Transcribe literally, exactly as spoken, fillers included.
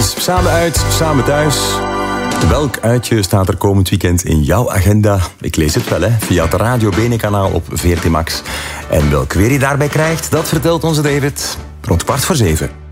uitjes. Samen uit, samen thuis. Welk uitje staat er komend weekend in jouw agenda? Ik lees het wel, hè, via het Radio Bene-kanaal op V R T Max. En welk weer je daarbij krijgt, dat vertelt onze David rond kwart voor zeven.